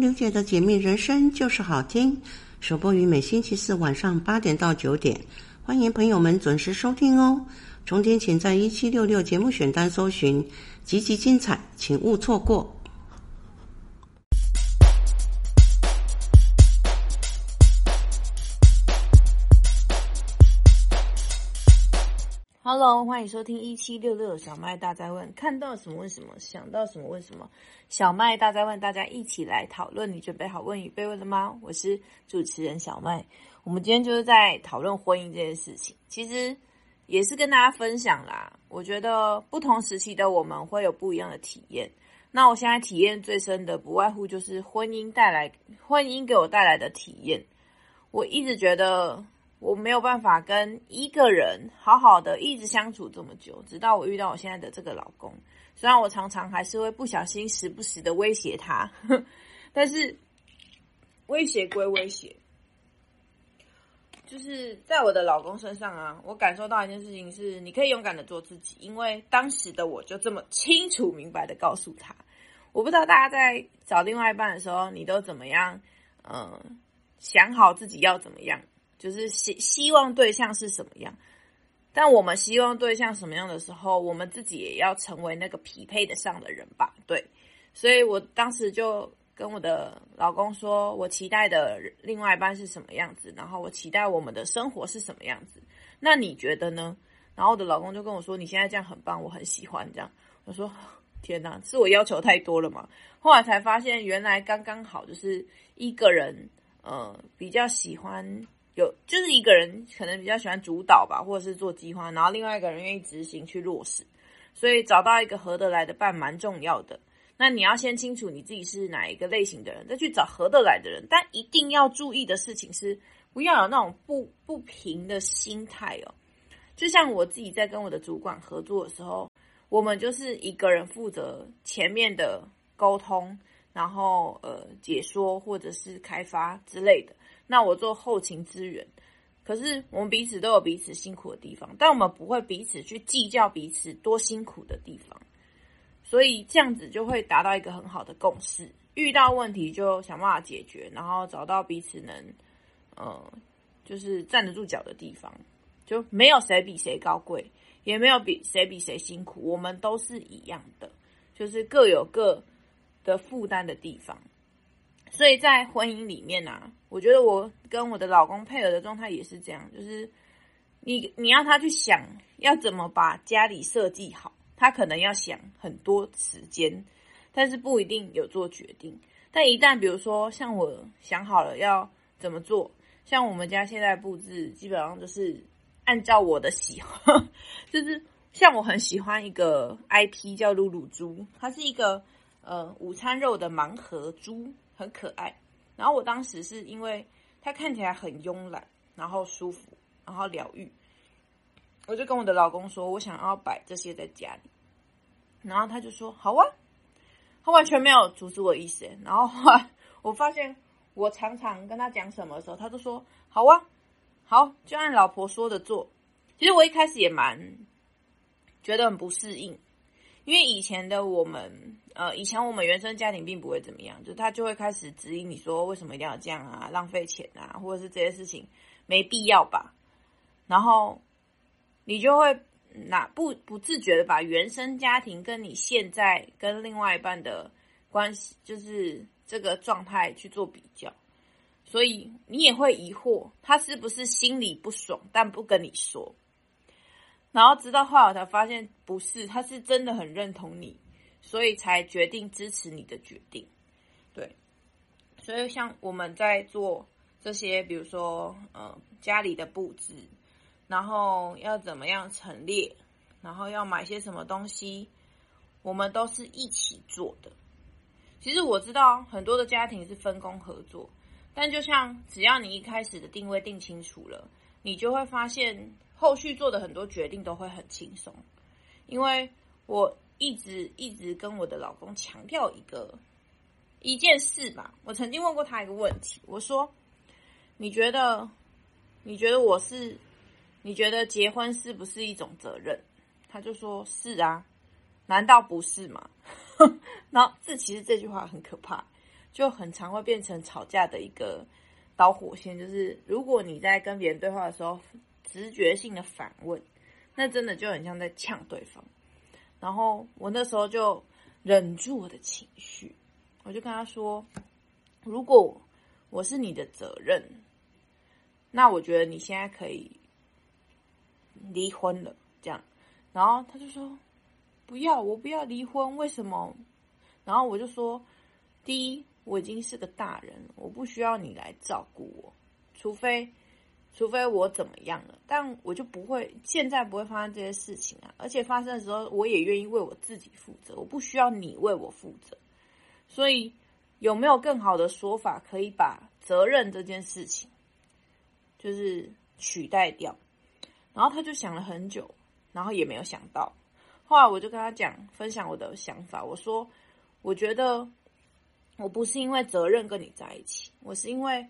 刘姐的解密人生就是好听，首播于每星期四晚上8点到9点，欢迎朋友们准时收听哦。重点请在1766节目选单搜寻，集集精彩，请勿错过。 Hello， 欢迎收听1766小麦大哉问，看到什么问什么，想到什么问什么。小麦大哉问，大家一起来讨论。你准备好问与被问了吗？我是主持人小麦。我们今天就是在讨论婚姻这件事情，其实也是跟大家分享啦。我觉得不同时期的我们会有不一样的体验。那我现在体验最深的，不外乎就是婚姻给我带来的体验。我一直觉得我没有办法跟一个人好好的一直相处这么久，直到我遇到我现在的这个老公。虽然我常常还是会不小心时不时的威胁他，但是威胁归威胁，就是在我的老公身上啊，我感受到一件事情是，你可以勇敢的做自己，因为当时的我就这么清楚明白的告诉他。我不知道大家在找另外一半的时候，你都怎么样想好自己要怎么样，就是希望对象是什么样。但我们希望对象什么样的时候，我们自己也要成为那个匹配得上的人吧。对，所以我当时就跟我的老公说，我期待的另外一半是什么样子，然后我期待我们的生活是什么样子，那你觉得呢？然后我的老公就跟我说，你现在这样很棒，我很喜欢这样。我说天哪，是我要求太多了吗？后来才发现原来刚刚好，就是一个人比较喜欢就是一个人可能比较喜欢主导吧，或者是做计划，然后另外一个人愿意执行去落实，所以找到一个合得来的伴蛮重要的。那你要先清楚你自己是哪一个类型的人，再去找合得来的人。但一定要注意的事情是，不要有那种不平的心态哦。就像我自己在跟我的主管合作的时候，我们就是一个人负责前面的沟通，然后解说或者是开发之类的，那我做后勤支援。可是我们彼此都有彼此辛苦的地方，但我们不会彼此去计较彼此多辛苦的地方，所以这样子就会达到一个很好的共识，遇到问题就想办法解决，然后找到彼此能就是站得住脚的地方，就没有谁比谁高贵，也没有谁比谁辛苦，我们都是一样的，就是各有各的负担的地方。所以在婚姻里面啊，我觉得我跟我的老公配合的状态也是这样，就是你要他去想要怎么把家里设计好，他可能要想很多时间，但是不一定有做决定。但一旦比如说像我想好了要怎么做，像我们家现在布置基本上就是按照我的喜欢，就是像我很喜欢一个 IP 叫露露猪，它是一个午餐肉的盲盒猪，很可爱。然后我当时是因为它看起来很慵懒，然后舒服，然后疗愈，我就跟我的老公说我想要摆这些在家里，然后他就说好啊，他完全没有阻止我的意思。然后后来我发现我常常跟他讲什么的时候，他就说好啊，好，就按老婆说的做。其实我一开始也蛮觉得很不适应，因为以前我们原生家庭并不会怎么样，就他就会开始指引你说为什么一定要这样啊，浪费钱啊，或者是这些事情没必要吧，然后你就会不自觉的把原生家庭跟你现在跟另外一半的关系，就是这个状态去做比较，所以你也会疑惑他是不是心里不爽但不跟你说。然后直到后来我才发现不是，他是真的很认同你，所以才决定支持你的决定。对，所以像我们在做这些比如说家里的布置，然后要怎么样陈列，然后要买些什么东西，我们都是一起做的。其实我知道很多的家庭是分工合作，但就像只要你一开始的定位定清楚了，你就会发现后续做的很多决定都会很轻松。因为我一直跟我的老公强调一件事吧，我曾经问过他一个问题，我说你觉得结婚是不是一种责任？他就说是啊，难道不是吗？然后其实这句话很可怕， 就很常会变成吵架的一个导火线。就是如果你在跟别人对话的时候，直觉性的反问，那真的就很像在呛对方。然后我那时候就忍住我的情绪，我就跟他说，如果我是你的责任，那我觉得你现在可以离婚了，这样。然后他就说不要，我不要离婚，为什么？然后我就说，第一，我已经是个大人，我不需要你来照顾我，除非我怎么样了，但我就不会，现在不会发生这些事情啊。而且发生的时候，我也愿意为我自己负责，我不需要你为我负责。所以有没有更好的说法可以把责任这件事情就是取代掉？然后他就想了很久，然后也没有想到。后来我就跟他分享我的想法，我说我觉得我不是因为责任跟你在一起，我是因为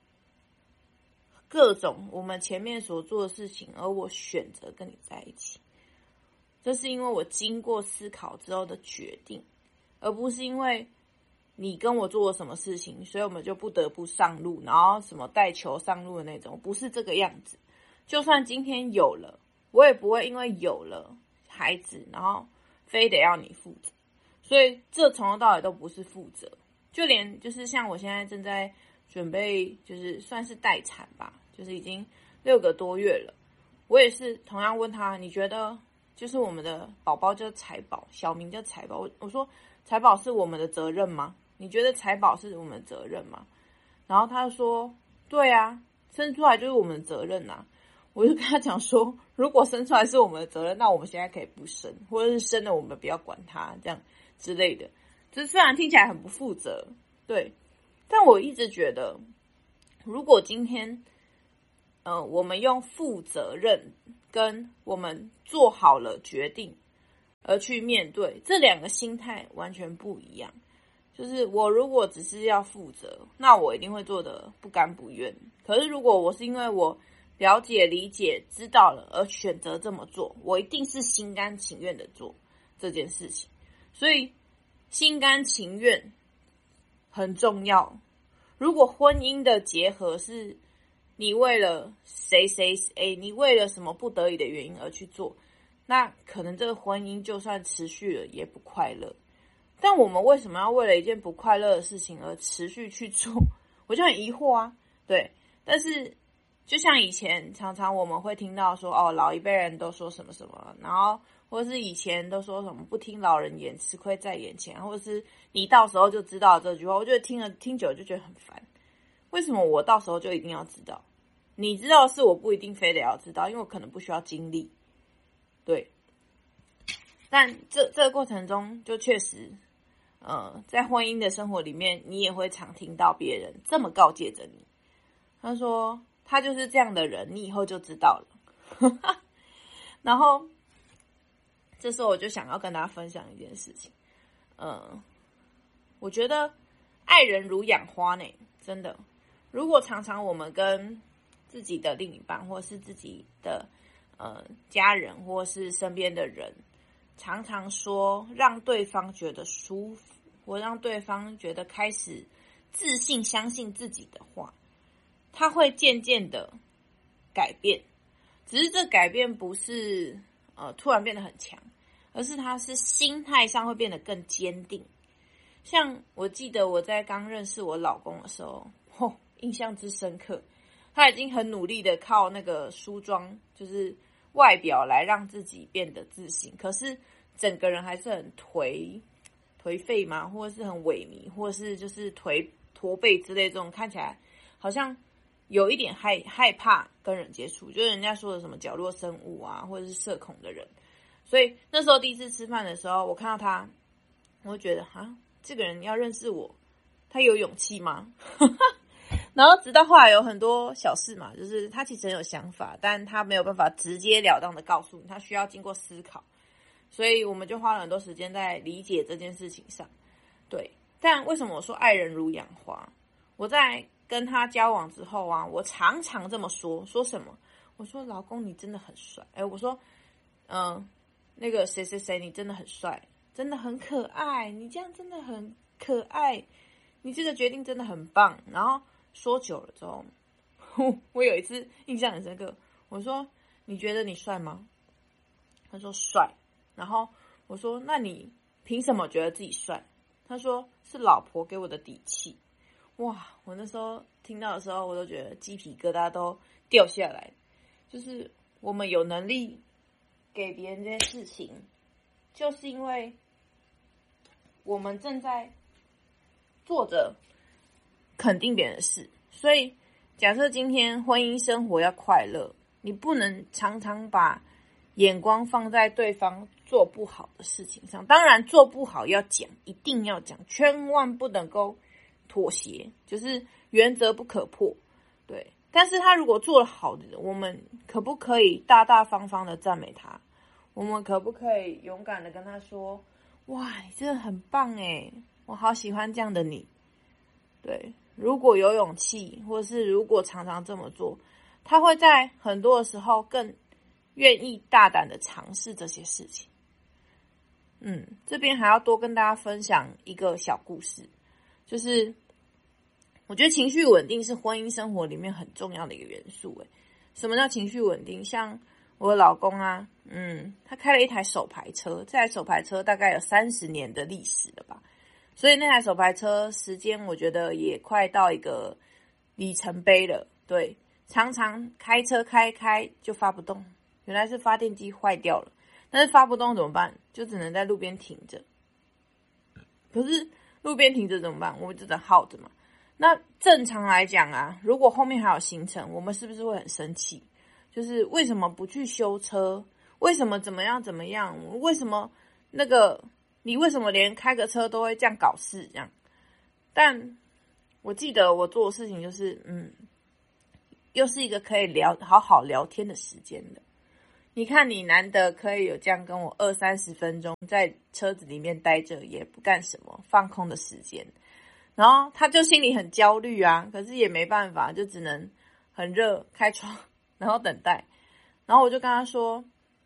各种我们前面所做的事情，而我选择跟你在一起。这是因为我经过思考之后的决定，而不是因为你跟我做了什么事情，所以我们就不得不上路，然后什么带球上路的那种，不是这个样子。就算今天有了，我也不会因为有了孩子，然后非得要你负责。所以这从头到尾都不是负责。就连就是像我现在正在准备，就是算是待产吧，就是已经6个多月了。我也是同样问他，你觉得就是我们的宝宝叫财宝，小名叫财宝，我说财宝是我们的责任吗？你觉得财宝是我们的责任吗？然后他就说，对啊，生出来就是我们的责任啊。我就跟他讲说，如果生出来是我们的责任，那我们现在可以不生，或者是生了我们不要管他，这样之类的。这虽然听起来很不负责，对，但我一直觉得，如果今天我们用负责任跟我们做好了决定而去面对，这两个心态完全不一样。就是我如果只是要负责，那我一定会做得不甘不愿。可是如果我是因为我了解、理解、知道了而选择这么做，我一定是心甘情愿的做这件事情。所以心甘情愿很重要。如果婚姻的结合是你为了谁，你为了什么不得已的原因而去做，那可能这个婚姻就算持续了也不快乐。但我们为什么要为了一件不快乐的事情而持续去做？我就很疑惑啊。对，但是就像以前常常我们会听到说，老一辈人都说什么什么，然后或是以前都说什么不听老人言，吃亏在眼前，或者是你到时候就知道这句话，我觉得听久了就觉得很烦。为什么我到时候就一定要知道？你知道的事我不一定非得要知道，因为我可能不需要经历。对，但这个过程中就确实在婚姻的生活里面，你也会常听到别人这么告诫着你，他说他就是这样的人，你以后就知道了。然后这时候我就想要跟大家分享一件事情，我觉得爱人如养花呢，真的。如果常常我们跟自己的另一半，或是自己的家人，或是身边的人，常常说让对方觉得舒服，或让对方觉得开始自信相信自己的话，他会渐渐的改变。只是这改变不是突然变得很强，而是他是心态上会变得更坚定。像我记得我在刚认识我老公的时候，印象之深刻，他已经很努力的靠那个梳妆，就是外表来让自己变得自信，可是整个人还是很颓废嘛，或者是很萎靡，或者是就是驼背之类，这种看起来好像有一点害怕跟人接触，就是人家说的什么角落生物啊，或者是社恐的人。所以那时候第一次吃饭的时候，我看到他，我就觉得这个人要认识我，他有勇气吗？然后直到后来有很多小事嘛，就是他其实很有想法，但他没有办法直截了当的告诉你，他需要经过思考。所以我们就花了很多时间在理解这件事情上。对，但为什么我说爱人如养花？我在跟他交往之后啊，我常常这么说什么？我说老公你真的很帅，我说那个谁你真的很帅，真的很可爱，你这样真的很可爱。 你这个决定真的很棒。然后说久了之后，我有一次印象很深刻，我说你觉得你帅吗？他说帅。然后我说那你凭什么觉得自己帅？他说是老婆给我的底气。哇，我那时候听到的时候，我都觉得鸡皮疙瘩都掉下来。就是我们有能力给别人这件事情，就是因为我们正在做着肯定别人的事。所以假设今天婚姻生活要快乐，你不能常常把眼光放在对方做不好的事情上。当然做不好要讲，一定要讲，千万不能够妥协，就是原则不可破。对，但是他如果做得好的，我们可不可以大大方方的赞美他？我们可不可以勇敢的跟他说，哇，你真的很棒耶，我好喜欢这样的你。对，如果有勇气，或是如果常常这么做，他会在很多的时候更愿意大胆的尝试这些事情。这边还要多跟大家分享一个小故事，就是我觉得情绪稳定是婚姻生活里面很重要的一个元素。什么叫情绪稳定？像我的老公啊，他开了一台手排车，这台手排车大概有30年的历史了吧，所以那台手排车时间我觉得也快到一个里程碑了。对，常常开车开就发不动，原来是发电机坏掉了。但是发不动怎么办？就只能在路边停着。可是路边停着怎么办？我们就只能耗着嘛。那正常来讲啊，如果后面还有行程，我们是不是会很生气？就是为什么不去修车？为什么怎么样？为什么你为什么连开个车都会这样搞事这样？但我记得我做的事情就是，又是一个可以好好聊天的时间的。你看，你难得可以有这样跟我20-30分钟在车子里面待着，也不干什么，放空的时间。然后他就心里很焦虑啊，可是也没办法，就只能很热开窗，然后等待。然后我就跟他说，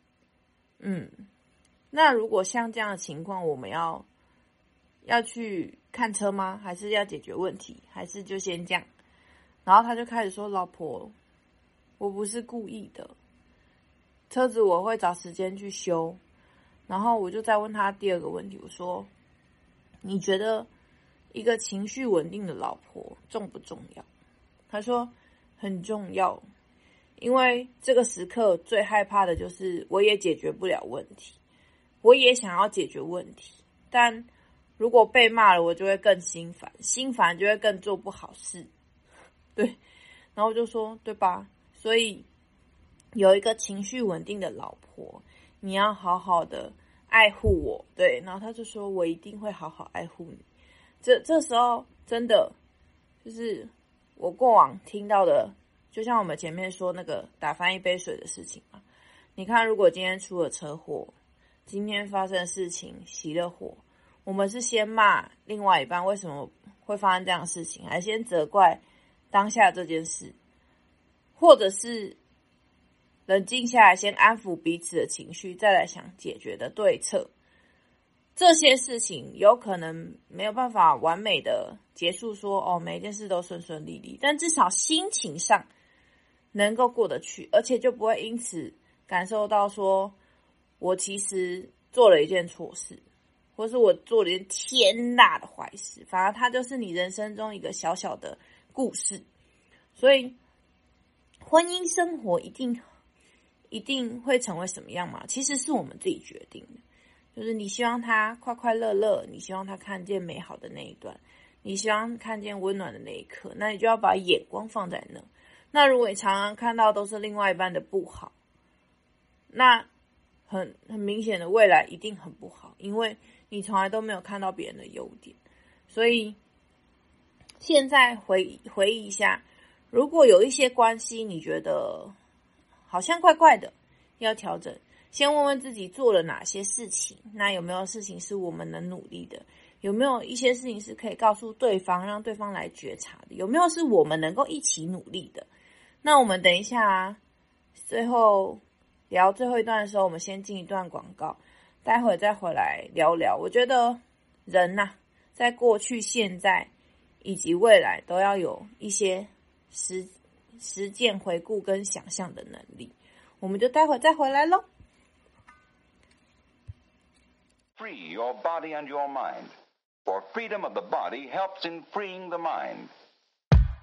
那如果像这样的情况，我们要去看车吗？还是要解决问题？还是就先这样？然后他就开始说，老婆，我不是故意的，车子我会找时间去修。然后我就再问他第二个问题，我说，你觉得一个情绪稳定的老婆重不重要？他说很重要，因为这个时刻最害怕的就是我也解决不了问题，我也想要解决问题，但如果被骂了，我就会更心烦，心烦就会更做不好事。对，然后我就说，对吧？所以有一个情绪稳定的老婆，你要好好的爱护我。对，然后他就说，我一定会好好爱护你。这时候真的就是我过往听到的，就像我们前面说那个打翻一杯水的事情嘛。你看，如果今天出了车祸，今天发生的事情熄了火，我们是先骂另外一半为什么会发生这样的事情，还是先责怪当下这件事，或者是冷静下来，先安抚彼此的情绪，再来想解决的对策。这些事情有可能没有办法完美的结束说，每一件事都顺顺利利，但至少心情上能够过得去，而且就不会因此感受到说我其实做了一件错事，或是我做了一件天大的坏事，反而它就是你人生中一个小小的故事。所以婚姻生活一定会成为什么样嘛？其实是我们自己决定的。就是你希望他快快乐乐，你希望他看见美好的那一段，你希望看见温暖的那一刻，那你就要把眼光放在那。那如果你常常看到都是另外一半的不好，那很明显的未来一定很不好，因为你从来都没有看到别人的优点。所以现在回忆一下，如果有一些关系你觉得好像怪怪的，要调整，先问问自己做了哪些事情，那有没有事情是我们能努力的，有没有一些事情是可以告诉对方，让对方来觉察的，有没有是我们能够一起努力的。那我们等一下最后聊最后一段的时候，我们先进一段广告，待会再回来聊聊。我觉得人在过去现在以及未来都要有一些实践回顾跟想象的能力。我们就待会再回来咯。 Free your body and your mind. For freedom of the body helps in freeing the mind.